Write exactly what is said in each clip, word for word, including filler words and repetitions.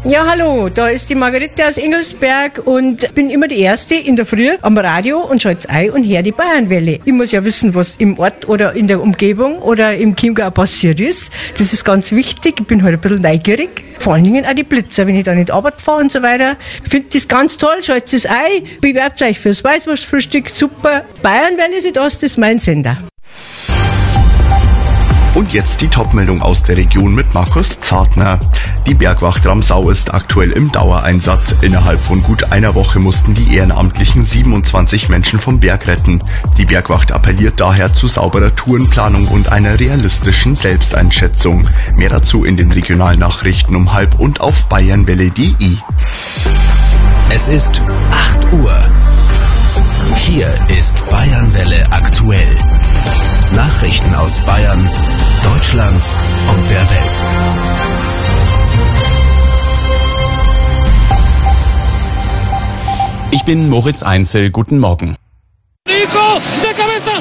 Ja, hallo, da ist die Margarete aus Engelsberg und bin immer die Erste in der Früh am Radio und schalte ein und höre die Bayernwelle. Ich muss ja wissen, was im Ort oder in der Umgebung oder im Chiemgau passiert ist. Das ist ganz wichtig. Ich bin halt ein bisschen neugierig. Vor allen Dingen auch die Blitzer, wenn ich da nicht Arbeit fahre und so weiter. Ich finde das ganz toll, schaltet es ein, bewerbt euch fürs Weißwurstfrühstück, super. Bayernwelle Südost ist mein Sender. Und jetzt die Topmeldung aus der Region mit Markus Zartner. Die Bergwacht Ramsau ist aktuell im Dauereinsatz. Innerhalb von gut einer Woche mussten die Ehrenamtlichen siebenundzwanzig Menschen vom Berg retten. Die Bergwacht appelliert daher zu sauberer Tourenplanung und einer realistischen Selbsteinschätzung. Mehr dazu in den Regionalnachrichten um halb und auf bayernwelle punkt de. Es ist acht Uhr. Hier ist Bayernwelle aktuell. Nachrichten aus Bayern, Deutschland und der Welt. Ich bin Moritz Einzel, guten Morgen. Nico, der Cabeza,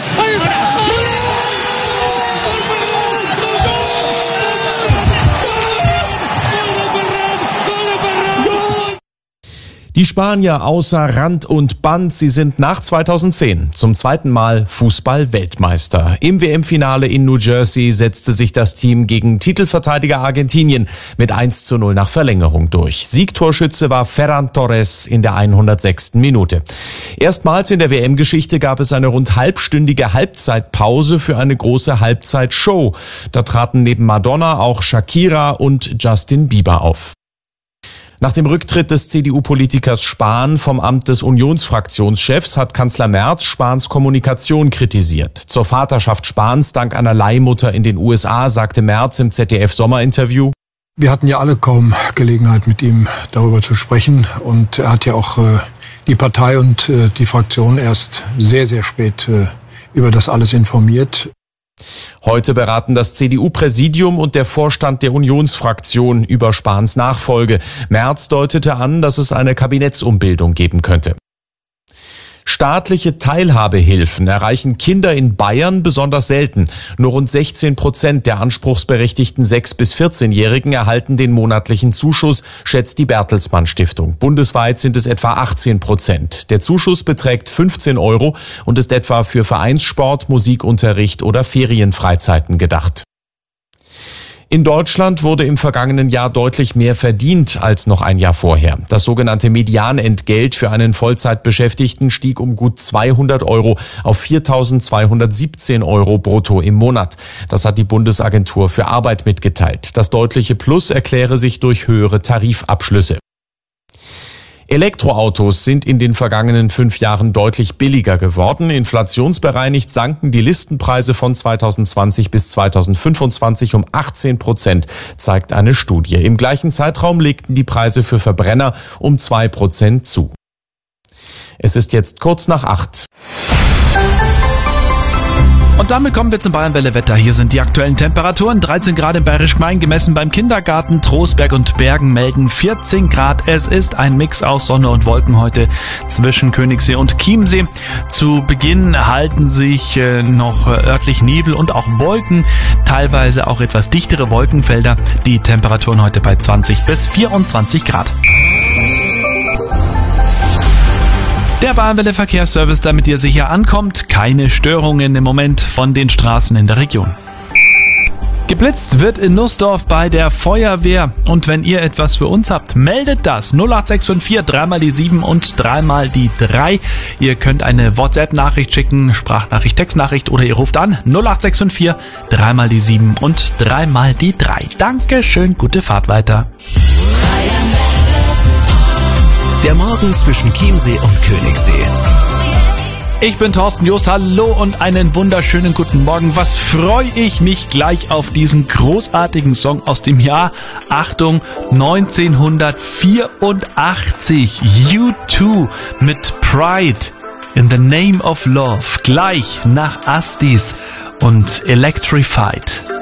Die Spanier außer Rand und Band, sie sind nach zweitausendzehn zum zweiten Mal Fußball-Weltmeister. Im W M-Finale in New Jersey setzte sich das Team gegen Titelverteidiger Argentinien mit eins zu null nach Verlängerung durch. Siegtorschütze war Ferran Torres in der hundertsechsten Minute. Erstmals in der W M-Geschichte gab es eine rund halbstündige Halbzeitpause für eine große Halbzeitshow. Da traten neben Madonna auch Shakira und Justin Bieber auf. Nach dem Rücktritt des C D U-Politikers Spahn vom Amt des Unionsfraktionschefs hat Kanzler Merz Spahns Kommunikation kritisiert. Zur Vaterschaft Spahns dank einer Leihmutter in den U S A sagte Merz im Z D F-Sommerinterview: Wir hatten ja alle kaum Gelegenheit, mit ihm darüber zu sprechen. Und er hat ja auch äh, die Partei und äh, die Fraktion erst sehr, sehr spät äh, über das alles informiert. Heute beraten das C D U-Präsidium und der Vorstand der Unionsfraktion über Spahns Nachfolge. Merz deutete an, dass es eine Kabinettsumbildung geben könnte. Staatliche Teilhabehilfen erreichen Kinder in Bayern besonders selten. Nur rund sechzehn Prozent der anspruchsberechtigten sechs- bis vierzehnjährigen erhalten den monatlichen Zuschuss, schätzt die Bertelsmann Stiftung. Bundesweit sind es etwa achtzehn Prozent. Der Zuschuss beträgt fünfzehn Euro und ist etwa für Vereinssport, Musikunterricht oder Ferienfreizeiten gedacht. In Deutschland wurde im vergangenen Jahr deutlich mehr verdient als noch ein Jahr vorher. Das sogenannte Medianentgelt für einen Vollzeitbeschäftigten stieg um gut zweihundert Euro auf viertausendzweihundertsiebzehn Euro brutto im Monat. Das hat die Bundesagentur für Arbeit mitgeteilt. Das deutliche Plus erkläre sich durch höhere Tarifabschlüsse. Elektroautos sind in den vergangenen fünf Jahren deutlich billiger geworden. Inflationsbereinigt sanken die Listenpreise von zweitausendzwanzig bis zweitausendfünfundzwanzig um achtzehn Prozent, zeigt eine Studie. Im gleichen Zeitraum legten die Preise für Verbrenner um zwei Prozent zu. Es ist jetzt kurz nach acht. Und damit kommen wir zum Bayernwelle-Wetter. Hier sind die aktuellen Temperaturen. dreizehn Grad in Bayerisch Gmein, gemessen beim Kindergarten. Trostberg und Bergen melden vierzehn Grad. Es ist ein Mix aus Sonne und Wolken heute zwischen Königssee und Chiemsee. Zu Beginn halten sich äh, noch örtlich Nebel und auch Wolken, teilweise auch etwas dichtere Wolkenfelder. Die Temperaturen heute bei zwanzig bis vierundzwanzig Grad. Der Bayernwelle Verkehrsservice, damit ihr sicher ankommt. Keine Störungen im Moment von den Straßen in der Region. Geblitzt wird in Nussdorf bei der Feuerwehr. Und wenn ihr etwas für uns habt, meldet das. null acht sechs fünf vier, dreimal die sieben und dreimal die drei. Ihr könnt eine WhatsApp-Nachricht schicken, Sprachnachricht, Textnachricht oder ihr ruft an null acht sechs fünf vier, dreimal die sieben und dreimal die drei. Dankeschön, gute Fahrt weiter. Der Morgen zwischen Chiemsee und Königssee. Ich bin Thorsten Jost, hallo und einen wunderschönen guten Morgen. Was freue ich mich gleich auf diesen großartigen Song aus dem Jahr, Achtung, neunzehnhundertvierundachtzig. U zwei mit Pride, In the Name of Love, gleich nach Astis und Electrified.